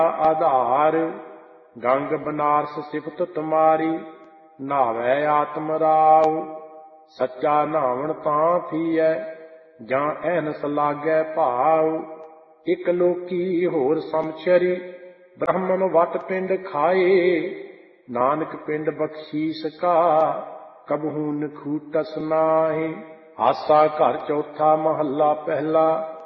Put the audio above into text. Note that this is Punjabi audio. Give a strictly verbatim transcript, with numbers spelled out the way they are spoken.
ਆਧਾਰ। ਗੰਗ ਬਨਾਰਸ ਸਿਫਤ ਤੁਮਾਰੀ, ਨਾਵੈ ਆਤਮ ਰਾਉ। ਸੱਚਾ ਨਾਵਣ ਤਾਂ ਥੀਐ, ਜਾਂ ਐਨਸ ਲਾਗੈ ਭਾਉ। ਇਕ ਲੋਕੀ ਹੋਰ ਸਮਛਰੀ, ਬ੍ਰਹਮਨ ਵਟ ਪਿੰਡ ਖਾਏ। ਨਾਨਕ ਪਿੰਡ ਬਖਸ਼ੀਸ ਕਾ, ਕਬਹੂ ਨਖੂਟਸ ਨਾਹਿ। ਆਸਾ ਘਰ ਚੌਥਾ ਮਹੱਲਾ ਪਹਿਲਾ।